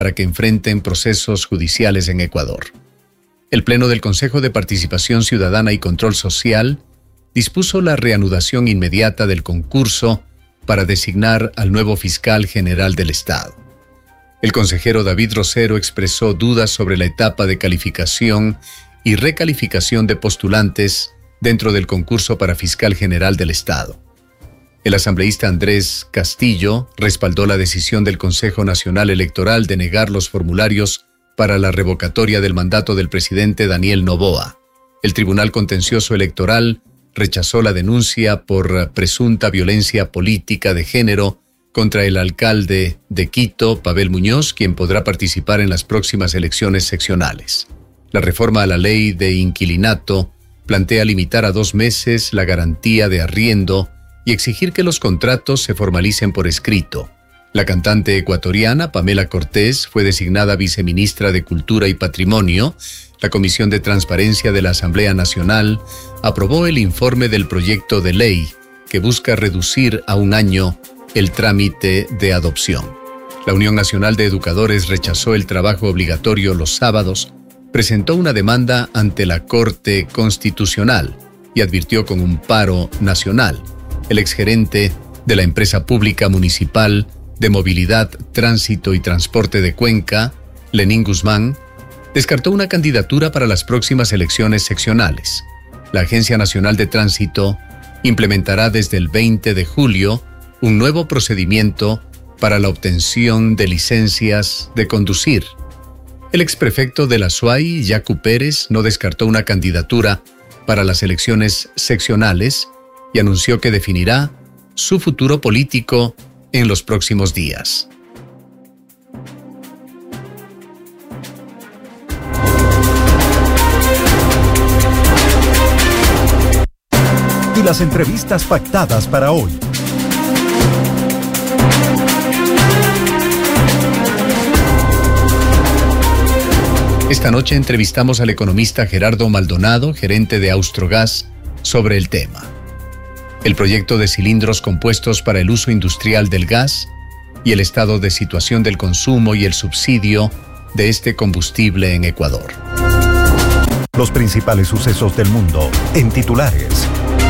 para que enfrenten procesos judiciales en Ecuador. El Pleno del Consejo de Participación Ciudadana y Control Social dispuso la reanudación inmediata del concurso para designar al nuevo fiscal general del Estado. El consejero David Rosero expresó dudas sobre la etapa de calificación y recalificación de postulantes dentro del concurso para fiscal general del Estado. El asambleísta Andrés Castillo respaldó la decisión del Consejo Nacional Electoral de negar los formularios para la revocatoria del mandato del presidente Daniel Noboa. El Tribunal Contencioso Electoral rechazó la denuncia por presunta violencia política de género contra el alcalde de Quito, Pavel Muñoz, quien podrá participar en las próximas elecciones seccionales. La reforma a la ley de inquilinato plantea limitar a 2 meses la garantía de arriendo y exigir que los contratos se formalicen por escrito. La cantante ecuatoriana Pamela Cortés fue designada viceministra de Cultura y Patrimonio. La Comisión de Transparencia de la Asamblea Nacional aprobó el informe del proyecto de ley que busca reducir a 1 año el trámite de adopción. La Unión Nacional de Educadores rechazó el trabajo obligatorio los sábados, presentó una demanda ante la Corte Constitucional y advirtió con un paro nacional. El exgerente de la empresa pública municipal de Movilidad, Tránsito y Transporte de Cuenca, Lenín Guzmán, descartó una candidatura para las próximas elecciones seccionales. La Agencia Nacional de Tránsito implementará desde el 20 de julio un nuevo procedimiento para la obtención de licencias de conducir. El exprefecto de la SUAY, Yacu Pérez, no descartó una candidatura para las elecciones seccionales y anunció que definirá su futuro político en los próximos días. Y las entrevistas pactadas para hoy. Esta noche entrevistamos al economista Gerardo Maldonado, gerente de Austrogas, sobre el tema. El proyecto de cilindros compuestos para el uso industrial del gas y el estado de situación del consumo y el subsidio de este combustible en Ecuador. Los principales sucesos del mundo en titulares.